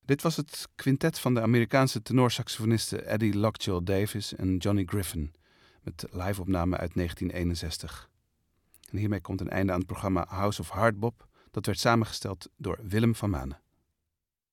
Dit was het quintet van de Amerikaanse tenorsaxofonisten Eddie Lockjaw Davis en Johnny Griffin, met live-opname uit 1961. En hiermee komt een einde aan het programma House of Hardbop, dat werd samengesteld door Willem van Manen.